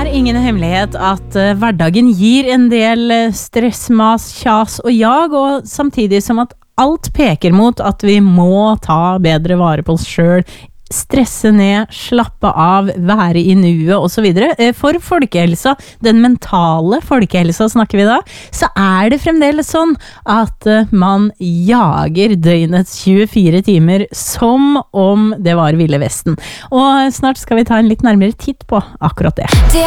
ingen hemmelighet at hverdagen gir en del stress, mas, kjas og jag, og samtidig som at alt peker mot at vi må ta bedre vare på oss selv, stresse ned, slappe av, være i nuet og så videre. For folkehelsa, den mentale folkehelsa snakker vi da, så det fremdeles sånn at man jager døgnets 24 timer som om det var Ville Vesten. Og snart skal vi ta en litt nærmere titt på akkurat det.